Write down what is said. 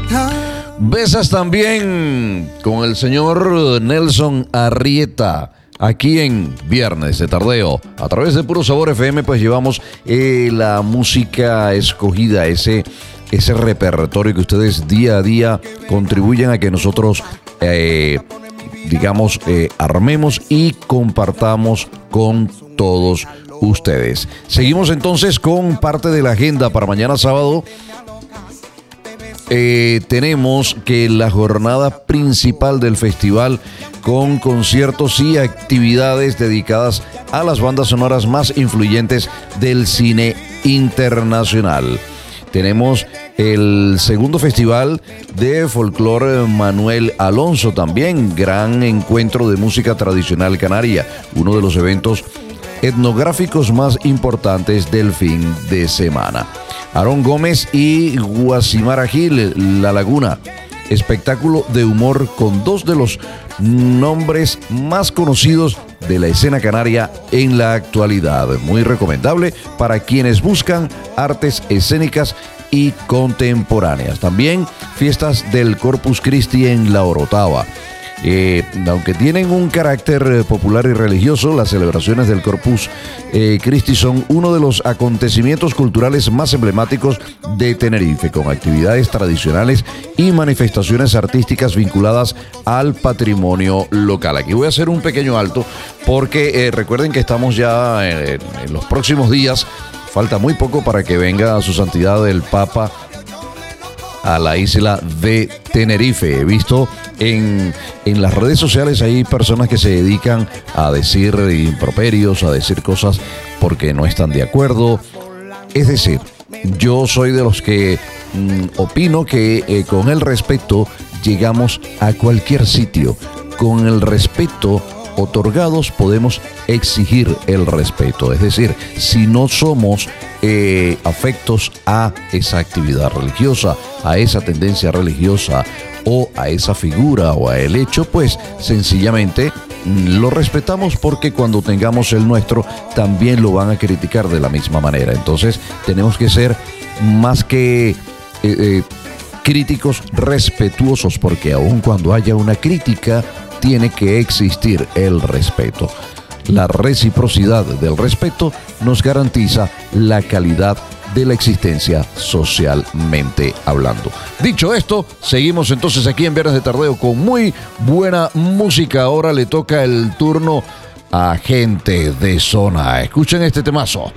Besas también con el señor Nelson Arrieta. Aquí en Viernes de Tardeo, a través de Puro Sabor FM, pues llevamos la música escogida, ese repertorio que ustedes día a día contribuyen a que nosotros, armemos y compartamos con todos ustedes. Seguimos entonces con parte de la agenda para mañana sábado. Tenemos que la jornada principal del festival con conciertos y actividades dedicadas a las bandas sonoras más influyentes del cine internacional. Tenemos el segundo festival de folclore Manuel Alonso, también gran encuentro de música tradicional canaria, uno de los eventos etnográficos más importantes del fin de semana. Aarón Gómez y Guasimara Gil, La Laguna, espectáculo de humor con dos de los nombres más conocidos de la escena canaria en la actualidad. Muy recomendable para quienes buscan artes escénicas y contemporáneas. También fiestas del Corpus Christi en La Orotava. Aunque tienen un carácter popular y religioso, las celebraciones del Corpus Christi son uno de los acontecimientos culturales más emblemáticos de Tenerife, con actividades tradicionales y manifestaciones artísticas vinculadas al patrimonio local. Aquí voy a hacer un pequeño alto porque recuerden que estamos ya en los próximos días, falta muy poco para que venga su santidad el Papa a la isla de Tenerife. He visto en las redes sociales hay personas que se dedican a decir improperios, a decir cosas porque no están de acuerdo. Es decir, yo soy de los que opino que con el respeto llegamos a cualquier sitio. Con el respeto otorgados podemos exigir el respeto. Es decir, si no somos afectos a esa actividad religiosa, a esa tendencia religiosa o a esa figura o a el hecho, pues sencillamente lo respetamos, porque cuando tengamos el nuestro también lo van a criticar de la misma manera. Entonces tenemos que ser más que críticos, respetuosos, porque aun cuando haya una crítica tiene que existir el respeto. La reciprocidad del respeto nos garantiza la calidad de la existencia socialmente hablando. Dicho esto, seguimos entonces aquí en Viernes de Tardeo con muy buena música. Ahora le toca el turno a Gente de Zona. Escuchen este temazo.